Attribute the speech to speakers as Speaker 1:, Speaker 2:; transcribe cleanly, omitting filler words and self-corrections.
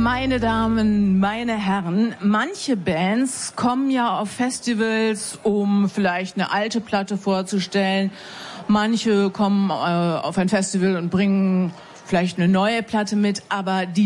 Speaker 1: Meine Damen, meine Herren, manche Bands kommen ja auf Festivals, um vielleicht eine alte Platte vorzustellen. Manche kommen auf ein Festival und bringen vielleicht eine neue Platte mit, aber die